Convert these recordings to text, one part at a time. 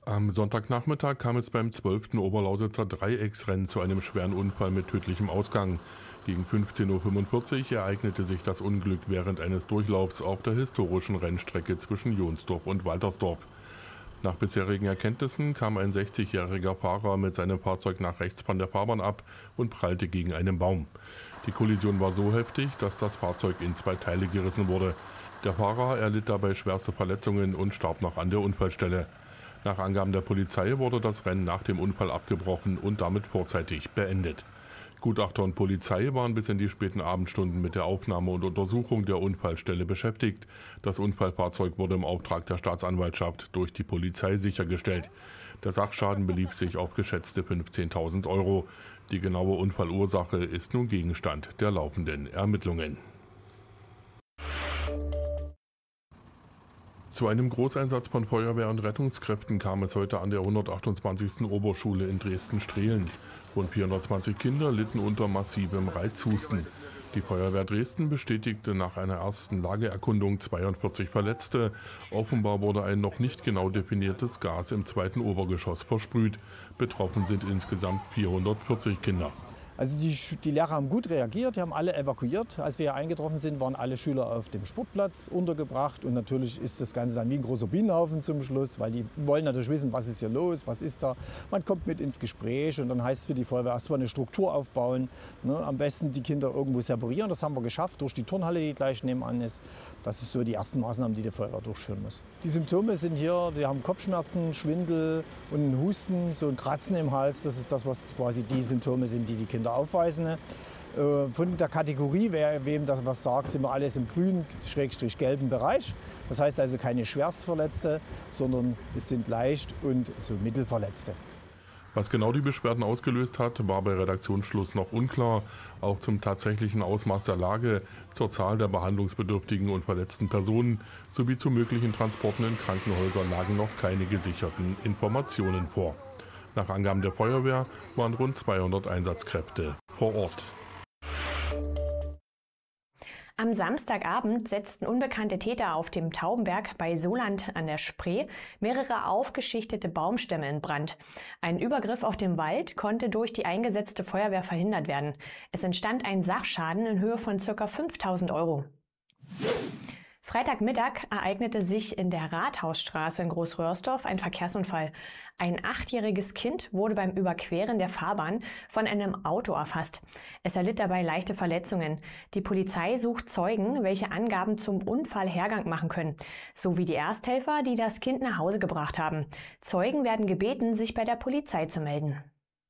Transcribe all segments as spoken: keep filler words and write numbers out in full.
Am Sonntagnachmittag kam es beim zwölften Oberlausitzer Dreiecksrennen zu einem schweren Unfall mit tödlichem Ausgang. Gegen fünfzehn Uhr fünfundvierzig ereignete sich das Unglück während eines Durchlaufs auf der historischen Rennstrecke zwischen Jonsdorf und Waltersdorf. Nach bisherigen Erkenntnissen kam ein sechzigjähriger Fahrer mit seinem Fahrzeug nach rechts von der Fahrbahn ab und prallte gegen einen Baum. Die Kollision war so heftig, dass das Fahrzeug in zwei Teile gerissen wurde. Der Fahrer erlitt dabei schwerste Verletzungen und starb noch an der Unfallstelle. Nach Angaben der Polizei wurde das Rennen nach dem Unfall abgebrochen und damit vorzeitig beendet. Gutachter und Polizei waren bis in die späten Abendstunden mit der Aufnahme und Untersuchung der Unfallstelle beschäftigt. Das Unfallfahrzeug wurde im Auftrag der Staatsanwaltschaft durch die Polizei sichergestellt. Der Sachschaden belief sich auf geschätzte fünfzehntausend Euro. Die genaue Unfallursache ist nun Gegenstand der laufenden Ermittlungen. Zu einem Großeinsatz von Feuerwehr und Rettungskräften kam es heute an der hundertachtundzwanzigsten Oberschule in Dresden-Strehlen. Rund vierhundertzwanzig Kinder litten unter massivem Reizhusten. Die Feuerwehr Dresden bestätigte nach einer ersten Lageerkundung zweiundvierzig Verletzte. Offenbar wurde ein noch nicht genau definiertes Gas im zweiten Obergeschoss versprüht. Betroffen sind insgesamt vierhundertvierzig Kinder. Also die, die Lehrer haben gut reagiert, die haben alle evakuiert. Als wir hier eingetroffen sind, waren alle Schüler auf dem Sportplatz untergebracht. Und natürlich ist das Ganze dann wie ein großer Bienenhaufen zum Schluss, weil die wollen natürlich wissen, was ist hier los, was ist da. Man kommt mit ins Gespräch und dann heißt es für die Feuerwehr erstmal eine Struktur aufbauen. Ne? Am besten die Kinder irgendwo separieren. Das haben wir geschafft durch die Turnhalle, die gleich nebenan ist. Das ist so die ersten Maßnahmen, die die Feuerwehr durchführen muss. Die Symptome sind hier, wir haben Kopfschmerzen, Schwindel und einen Husten, so ein Kratzen im Hals. Das ist das, was quasi die Symptome sind, die die Kinder aufweisen. Von der Kategorie, wer wem das was sagt, sind wir alles im grünen, schrägstrich gelben Bereich. Das heißt also keine Schwerstverletzte, sondern es sind leicht und so Mittelverletzte. Was genau die Beschwerden ausgelöst hat, war bei Redaktionsschluss noch unklar. Auch zum tatsächlichen Ausmaß der Lage, zur Zahl der behandlungsbedürftigen und verletzten Personen sowie zu möglichen Transporten in Krankenhäuser lagen noch keine gesicherten Informationen vor. Nach Angaben der Feuerwehr waren rund zweihundert Einsatzkräfte vor Ort. Am Samstagabend setzten unbekannte Täter auf dem Taubenberg bei Soland an der Spree mehrere aufgeschichtete Baumstämme in Brand. Ein Übergriff auf den Wald konnte durch die eingesetzte Feuerwehr verhindert werden. Es entstand ein Sachschaden in Höhe von ca. fünftausend Euro. Freitagmittag ereignete sich in der Rathausstraße in Großröhrsdorf ein Verkehrsunfall. Ein achtjähriges Kind wurde beim Überqueren der Fahrbahn von einem Auto erfasst. Es erlitt dabei leichte Verletzungen. Die Polizei sucht Zeugen, welche Angaben zum Unfallhergang machen können, sowie die Ersthelfer, die das Kind nach Hause gebracht haben. Zeugen werden gebeten, sich bei der Polizei zu melden.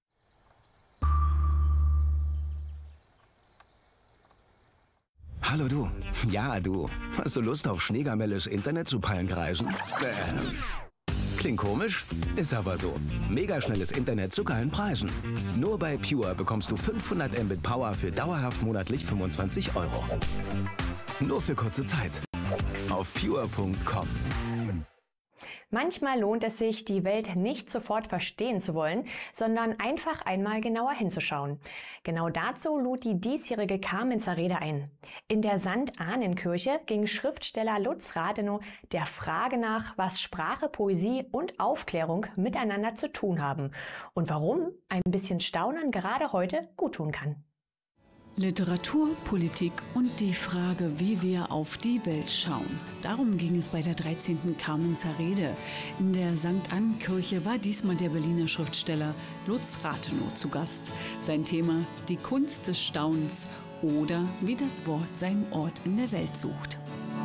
Hallo du. Ja, du. Hast du Lust auf Schneegamelles Internet zu Pallenkreisen? Äh. Klingt komisch? Ist aber so. Megaschnelles Internet zu geilen Preisen. Nur bei Pure bekommst du fünfhundert Mbit Power für dauerhaft monatlich fünfundzwanzig Euro. Nur für kurze Zeit. Auf pure punkt com. Manchmal lohnt es sich, die Welt nicht sofort verstehen zu wollen, sondern einfach einmal genauer hinzuschauen. Genau dazu lud die diesjährige Kamenzer Rede ein. In der Sankt-Ahnen-Kirche ging Schriftsteller Lutz Rathenow der Frage nach, was Sprache, Poesie und Aufklärung miteinander zu tun haben und warum ein bisschen Staunen gerade heute guttun kann. Literatur, Politik und die Frage, wie wir auf die Welt schauen. Darum ging es bei der dreizehnten Kamenzer Rede. In der Sankt Ann-Kirche war diesmal der Berliner Schriftsteller Lutz Rathenow zu Gast. Sein Thema: die Kunst des Staunens oder wie das Wort seinen Ort in der Welt sucht.